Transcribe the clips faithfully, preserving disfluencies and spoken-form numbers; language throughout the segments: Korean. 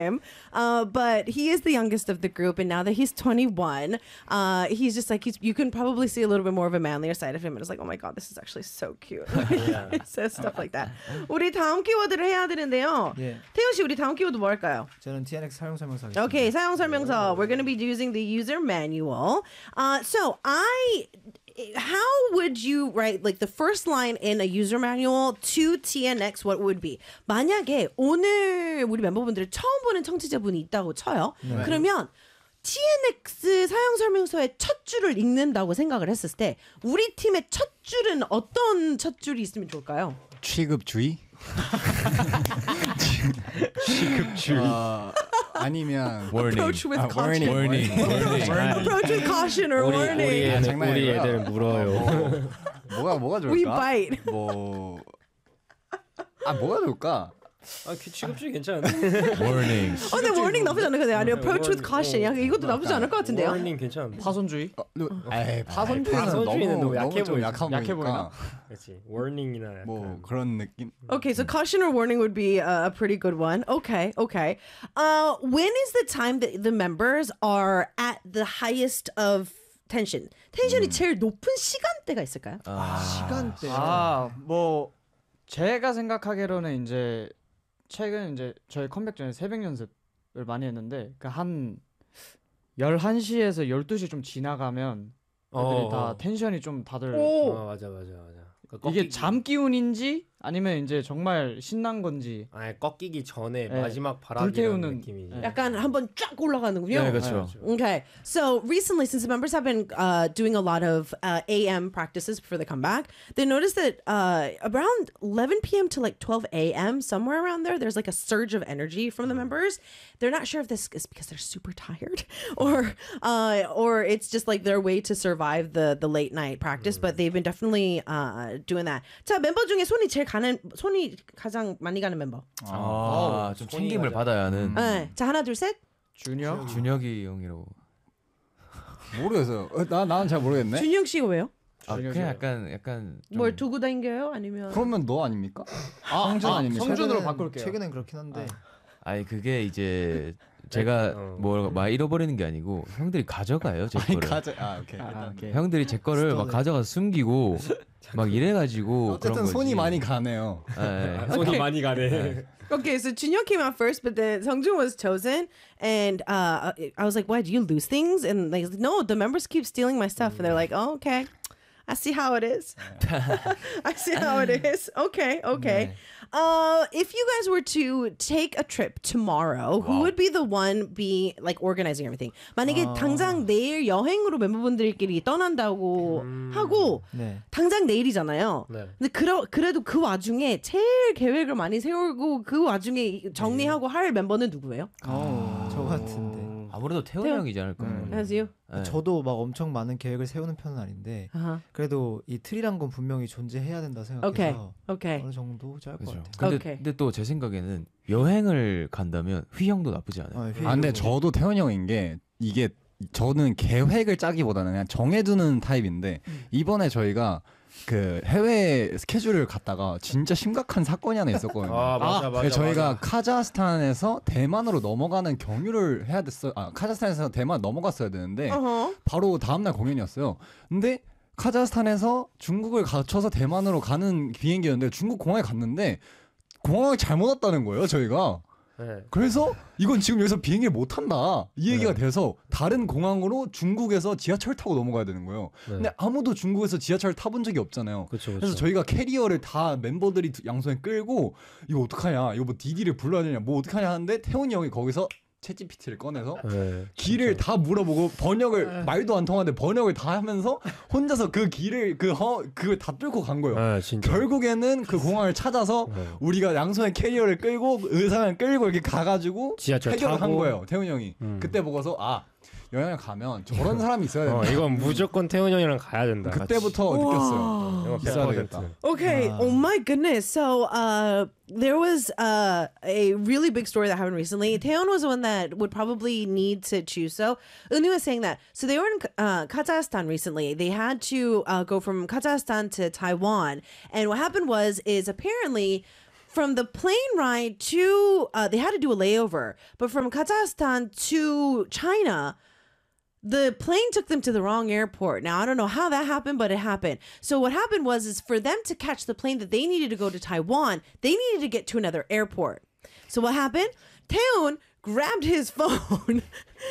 Uh, but he is the youngest of the group, and now that he's twenty-one, uh, he's just like he's. You can probably see a little bit more of a manlier side of him, and it's like, oh my god, this is actually so cute. It says stuff like that. 우리 다음 키워드를 해야 되는데요. 예. 태훈 씨, 우리 다음 키워드 뭐 할까요? 저는 티엔엑스 사용 설명서 하겠습니다. Okay, 사용 설명서. We're going to be using the user manual. Uh, so I. How would you write like the first line in a user manual to T N X? What would be? 만약에 오늘 우리 멤버분들 처음 보는 청취자분이 있다고 쳐요. 네. 그러면 T N X 사용 설명서의 첫 줄을 읽는다고 생각을 했을 때 우리 팀의 첫 줄은 어떤 첫 줄이 있으면 좋을까요? 취급주의? 취급주의. 어, 아니면 Approach with 아, caution. warning. warning. Approach with caution or 우리, warning. 우리 아, 애들, 장난이 우리 아니라. 애들 물어요. 어, 뭐가 뭐가 좋을까? We bite. 뭐 아 뭐가 좋을까? 아, 취급주의 괜찮은데. warning. 어, 근데 warning 나쁘지 않을 것 같아요. 아니, approach with caution. 야, 이것도 나쁘지 않을 것 같은데요. warning 괜찮은데. 파손주의? 어, 에이, 파손주의는 파손주의는 너무 너무 약해 너무 좀 보이지. 약한 약해 보니까 그렇지. warning이나 약간. 뭐 그런 느낌. Okay, so caution or warning would be a, a pretty good one. Okay, okay. Uh, when is the time that the members are at the highest of tension? 텐션이 제일 높은 시간대가 있을까요? 시간대. 아, 뭐 제가 생각하기로는 이제 최근 이제 저희 컴백 전에 새벽 연습을 많이 했는데 그 한 열한 시에서 열두 시 좀 지나가면 애들이 어, 다 어. 텐션이 좀 다들 오. 어, 맞아 맞아 맞아. 그러니까 이게 꺾이기- 잠 기운인지 아니면 이제 정말 신난 건지 아니 꺾이기 전에 네. 마지막 바람이라는 불태우는- 느낌이지. 네. 약간 한번 쫙 올라가는군요. 네, 그렇죠. Okay, so recently, since the members have been uh, doing a lot of uh, A M practices for the comeback, they noticed that uh, around eleven p.m. to like twelve a.m., somewhere around there, there's like a surge of energy from the members. They're not sure if this is because they're super tired or uh, or it's just like their way to survive the the late night practice. But they've been definitely uh, doing that. 자, 멤버 중에 손이 제일 가는 손이 가장 많이 가는 멤버. 아, 좀 챙김을 받아야 하는. 네, 자 하나 둘 셋. 준혁? 준혁이 형이라고. 모르겠어요. 어, 나 나는 잘 모르겠네. 준영 씨가 왜요? 아, 그냥 약간 약간 좀 뭘 두고 다닌겨요? 아니면 그러면 너 아닙니까? 성준 아, 아닙니까? 성준으로 최근엔- 바꿀게요. 최근엔 그렇긴 한데. 아니 그게 이제 제가 어. 뭐막 잃어버리는 게 아니고 형들이 가져가요 제 거를. 가져. 아 오케이. 아, 일단. 오케이. 형들이 제 거를 막 가져가서 숨기고 막 이래가지고 그런 어쨌든 거지. 손이 많이 가네요. 예. 손이 오케이. 많이 가네. Okay, so Junyoung came out first, but then Seongjun was chosen, and uh, I was like, "Why do you lose things?" And like, no, the members keep stealing my stuff, and they're like, "Oh, okay, I see how it is. I see how it is. Okay, okay." Uh, if you guys were to take a trip tomorrow, who would be the one be like organizing everything? 만약에 당장 내일 여행으로 멤버분들끼리 떠난다고 하고 네. 당장 내일이잖아요. 네. 근데 그러, 그래도 그 와중에 제일 계획을 많이 세우고 그 와중에 정리하고 할 멤버는 누구예요? 어, 저 같은데. 아무래도 태훈 태훈. 형이지 않을까. 음. As you? 예. 저도 막 엄청 많은 계획을 세우는 편은 아닌데 Uh-huh. 그래도 이 틀이란 건 분명히 존재해야 된다 생각해서 Okay. Okay. 어느 정도 짤 것 그죠. 같아요. 근데, 오케이. 근데 또 제 생각에는 여행을 간다면 휘 형도 나쁘지 않아요. 어, 회의도 아 근데 뭐- 저도 태현 형인 게 이게 저는 계획을 짜기보다는 그냥 정해두는 타입인데 이번에 저희가 그 해외 스케줄을 갔다가 진짜 심각한 사건이 하나 있었거든요. 아 맞아 맞아. 그래서 저희가 맞아. 카자흐스탄에서 대만으로 넘어가는 경유를 해야 됐어요. 아 카자흐스탄에서 대만 넘어갔어야 되는데 Uh-huh. 바로 다음날 공연이었어요. 근데 카자흐스탄에서 중국을 거쳐서 대만으로 가는 비행기였는데 중국 공항에 갔는데 공항을 잘못 왔다는 거예요, 저희가. 네. 그래서 이건 지금 여기서 비행기를 못 한다 이 얘기가 네. 돼서 다른 공항으로 중국에서 지하철 타고 넘어가야 되는 거예요. 네. 근데 아무도 중국에서 지하철 타본 적이 없잖아요. 그쵸, 그쵸. 그래서 저희가 캐리어를 다 멤버들이 양손에 끌고 이거 어떡하냐, 이거 뭐 디디를 불러야 되냐, 뭐 어떡하냐 하는데 태훈이 형이 거기서 챗지피티를 꺼내서 네, 길을 다 물어보고 번역을 말도 안 통하는데 번역을 다 하면서 혼자서 그 길을 그 허 그걸 다 뚫고 간 거예요. 네, 진짜. 결국에는 그 공항을 찾아서 네. 우리가 양손에 캐리어를 끌고 의상을 끌고 이렇게 가가지고 지하철 해결을 타고. 한 거예요. 태훈 형이 음. 그때 보고서 아 여행을 가면 저런 사람이 있어야 된다. 어, 이건 무조건 태훈 형이랑 가야 된다. 그때부터 느꼈어요. 이거 있어야 백 되겠다. 퍼센트. Okay. Wow. Oh my goodness. So uh, there was uh, a really big story that happened recently. Taeyeon was the one that would probably need to choose. So Eunwoo was saying that. So they were in uh, Kazakhstan recently. They had to uh, go from Kazakhstan to Taiwan. And what happened was, is apparently from the plane ride to, uh, they had to do a layover, but from Kazakhstan to China, the plane took them to the wrong airport. Now, I don't know how that happened, but it happened. So what happened was, is for them to catch the plane that they needed to go to Taiwan, they needed to get to another airport. So what happened? Taehoon grabbed his phone,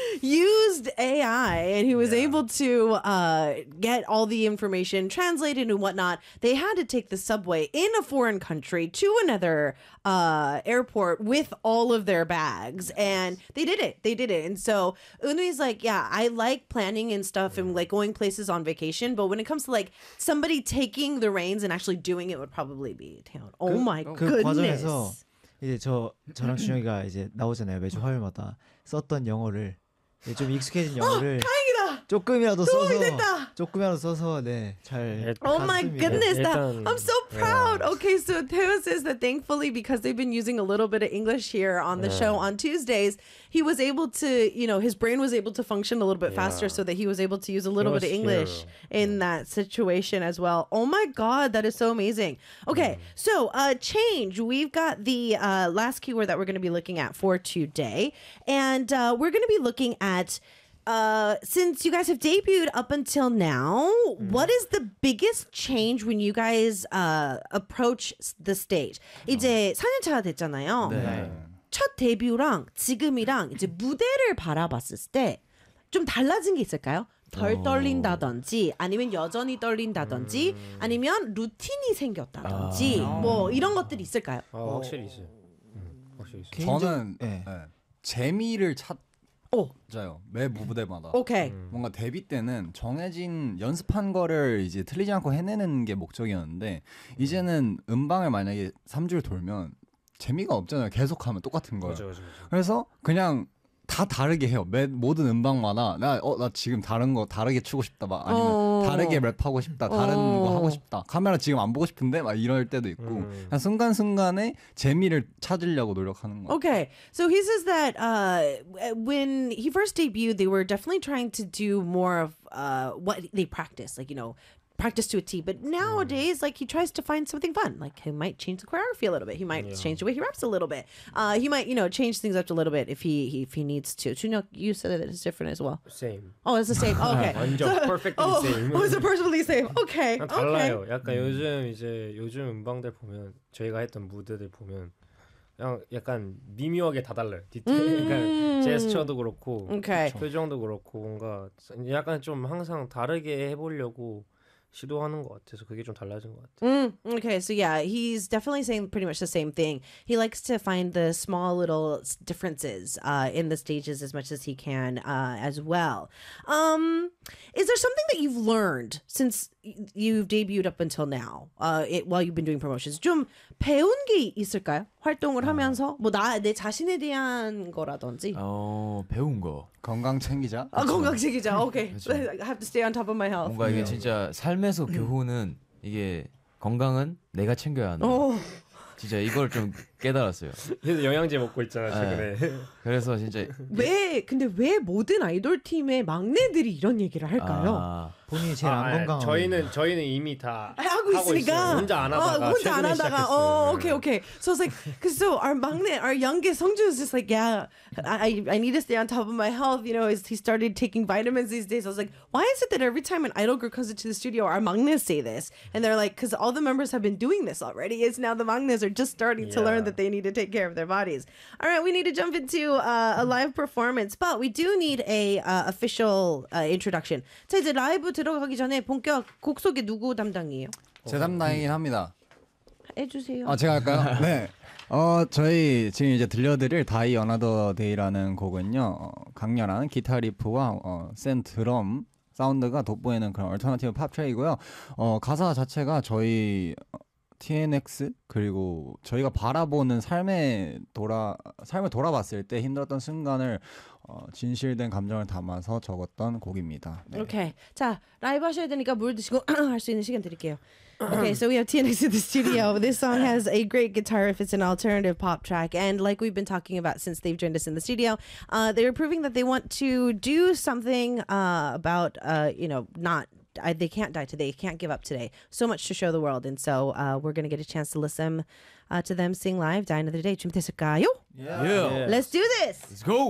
used A I, and he was able to uh, get all the information translated and whatnot. They had to take the subway in a foreign country to another uh, airport with all of their bags, and they did it. They did it. And so Unui's like, yeah, I like planning and stuff and like going places on vacation, but when it comes to like somebody taking the reins and actually doing it would probably be Taehoon. Oh my 그 goodness. 과정에서 이제 저 저랑 준영이가 이제 나오잖아요. 매주 화요일마다 썼던 영어를 이제 좀 익숙해진 영어를 다행이다. 조금이라도 써서 도움이 됐다. 조금이라도 써서 네잘 Oh my goodness, that, 일단, I'm so proud. Okay, so Teo says that thankfully, because they've been using a little bit of English here on the show on Tuesdays, he was able to, you know, his brain was able to function a little bit faster Yeah. so that he was able to use a little He bit of was English here. in that situation as well. Oh my God, that is so amazing. Okay, so uh, change. We've got the uh, last keyword that we're going to be looking at for today. And uh, we're going to be looking at uh, since you guys have debuted up until now, what is the biggest change when you guys uh, approach s- the stage? 이제 사 년 차가 됐잖아요. 네. 첫 데뷔랑 지금이랑 이제 무대를 바라봤을 때 좀 달라진 게 있을까요? 덜 떨린다든지 아니면 여전히 떨린다든지 아니면 루틴이 생겼다든지 뭐 이런 것들이 있을까요? 어, 확실히 있어요. 음, 확실히 있어요. 개인적- 저는 예. 예, 재미를 오, 찾아요. 매 무대마다. 오케이. 뭔가 데뷔 때는 정해진 연습한 거를 이제 틀리지 않고 해내는 게 목적이었는데 이제는 음방을 만약에 삼 주를 돌면 재미가 없잖아요. 계속하면 똑같은 거예요. 맞아, 맞아, 맞아. 그래서 그냥 다 다르게 해요. 매 모든 음방마다 나 어 나 지금 다른 거 다르게 추고 싶다 막 아니면 어. 다르게 랩하고 싶다. 다른 어. 거 하고 싶다. 카메라 지금 안 보고 싶은데 막 이럴 때도 있고 음. 그냥 순간순간에 재미를 찾으려고 노력하는 거. Okay, so he says that uh, when he first debuted, they were definitely trying to do more of uh, what they practice, like, you know, practice to a T. But nowadays, like, he tries to find something fun. Like, he might change the choreography a little bit. He might Yeah. change the way he raps a little bit. Uh, he might, you know, change things up a little bit if he, he if he needs to. Junyook, you said that it's different as well. Same. Oh, it's the same. Okay. 완전 perfectly oh, same. oh, it's a perfectly same. Okay. 그냥 Okay. 달라요. 약간 요즘 이제 요즘 음방들 보면 저희가 했던 무대들 보면 그냥 약간 미묘하게 다 달라요. 디테일, 음. 그러니까 제스처도 그렇고 Okay. 표정도 그렇고 뭔가 약간 좀 항상 다르게 해보려고 시도하는 것 같아서 그게 좀 달라진 것 같아요. Mm, okay, so yeah, he's definitely saying pretty much the same thing. He likes to find the small little s- differences uh, in the stages as much as he can uh, as well. Um, is there something that you've learned since y- you've debuted up until now, uh, it, while you've been doing promotions? 좀 배운 게 있을까요? 활동을 하면서 뭐 나 내 자신에 대한 거라든지. 어 배운 거 건강 챙기자. 아, 건강책이자. Okay, 그렇죠. I have to stay on top of my health. 뭔가 이게 진짜 삶에서 교훈은 이게 건강은 내가 챙겨야 한다. 어. 진짜 이걸 좀 깨달았어요. 그래서 영양제 먹고 있잖아 최근에. 그래서 진짜 왜 근데 왜 모든 아이돌 팀의 막내들이 이런 얘기를 할까요? 아, 본인이 제일 안 아, 건강하고 저희는 저희는 이미 다 하고 있으니까 있어요. 혼자 안 하다가 어, 혼자 안 최근에 하다가 시작했어요. oh 네. okay okay so it's like cause so our 막내 our youngest Sungju is just like yeah I I need to stay on top of my health you know is he started taking vitamins these days. I was like why is it that every time an idol group comes into the studio our 막내s say this and they're like because all the members have been doing this already it's now the 막내s are just starting to learn Yeah. that they need to take care of their bodies. All right, we need to jump into uh, a live performance, but we do need a uh, official uh, introduction. 자 이제 라이브 들어가기 전에 본격 곡 소개 누구 담당이에요? 제 담당이긴 합니다. 해주세요. 아 제가 할까요? 네. 어 저희 지금 이제 들려드릴 다이 어나더 데이라는 곡은요 어, 강렬한 기타 리프와 어, 센 드럼 사운드가 돋보이는 그런 얼터너티브 팝 트랙이고요. 어 가사 자체가 저희 어, 티엔엑스 그리고 저희가 바라보는 삶에 돌아 삶을 돌아봤을 때 힘들었던 순간을 어, 진실된 감정을 담아서 적었던 곡입니다. 네. 오케이. 자, 라이브 하셔야 되니까 물 드시고 할 수 있는 시간 드릴게요. Okay, so we have T N X in the studio. This song has a great guitar riff. It's an alternative pop track. And like we've been talking about since they've joined us in the studio, uh, they're proving that they want to do something uh, about, uh, you know, not I, they can't die today. They can't give up today. So much to show the world. And so uh, we're going to get a chance to listen uh, to them sing live. Die Another Day. 준비되실까요? Yeah. Let's do this. Let's go.